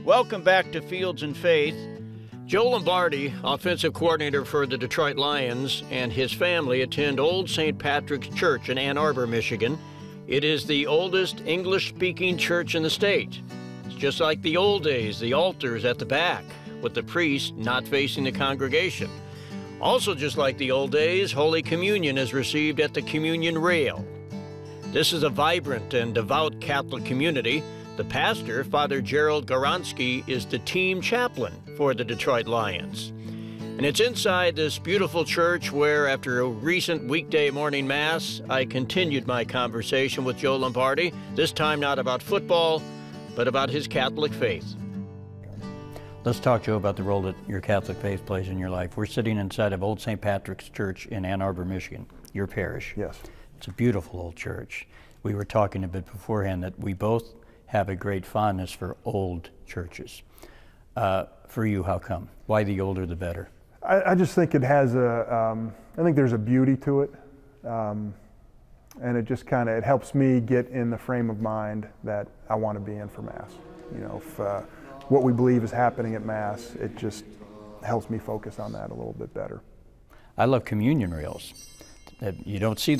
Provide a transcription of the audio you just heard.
Welcome back to Fields and Faith. Joe Lombardi, offensive coordinator for the Detroit Lions, and his family attend Old St. Patrick's Church in Ann Arbor, Michigan. It is the oldest English-speaking church in the state. It's just like the old days, the altar's at the back, with the priest not facing the congregation. Also just like the old days, Holy Communion is received at the communion rail. This is a vibrant and devout Catholic community. The pastor, Father Gerald Goronsky, is the team chaplain for the Detroit Lions. And it's inside this beautiful church where, after a recent weekday morning mass, I continued my conversation with Joe Lombardi, this time not about football, but about his Catholic faith. Let's talk, Joe, about the role that your Catholic faith plays in your life. We're sitting inside of Old St. Patrick's Church in Ann Arbor, Michigan, your parish. Yes. It's a beautiful old church. We were talking a bit beforehand that we both have a great fondness for old churches. For you, how come? Why the older the better? I just think it has I think there's a beauty to it. And it just it helps me get in the frame of mind that I want to be in for Mass. You know, if what we believe is happening at Mass, it just helps me focus on that a little bit better. I love communion rails. You don't see